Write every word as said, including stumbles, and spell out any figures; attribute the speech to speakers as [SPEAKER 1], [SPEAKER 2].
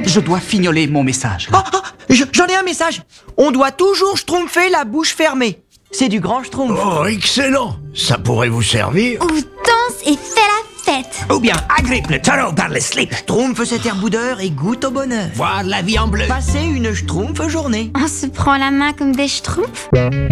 [SPEAKER 1] Je dois fignoler mon message.
[SPEAKER 2] Ah, ah, je- j'en ai un message. On doit toujours schtroumpfer la bouche fermée. C'est du grand schtroumpf.
[SPEAKER 3] Oh, excellent. Ça pourrait vous servir.
[SPEAKER 4] Ou danse et fais la fête.
[SPEAKER 5] Ou bien agrippe le taureau par le slip.
[SPEAKER 2] Schtroumpf cet air boudeur et goûte au bonheur.
[SPEAKER 5] Voir la vie en bleu.
[SPEAKER 2] Passer une schtroumpf journée.
[SPEAKER 4] On se prend la main comme des schtroumpfs.